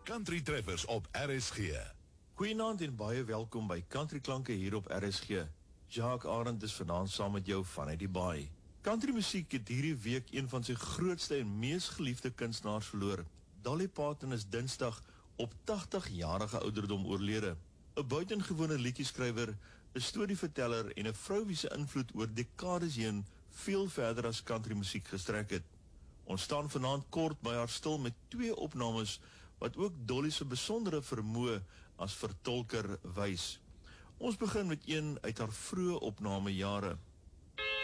Country Treffers op RSG. Goeienaand en baie welkom by Country Klanke hier op RSG. Jacques Arend is vanaand saam met jou vanuit die baai. Country musiek het hierdie week een van sy grootste en mees geliefde kunstenaars verloor. Dolly Parton is Dinsdag op 80-jarige ouderdom oorlede. 'n buitengewone liedjeskrywer, 'n storieverteller en 'n vrou wie se invloed oor dekades heen veel verder as country musiek gestrek het. Ons staan vanaand kort by haar stil met 2 opnames wat ook Dolly se besondere vermoë as vertolker wys. Ons begin met een uit haar vroeë opnamejare.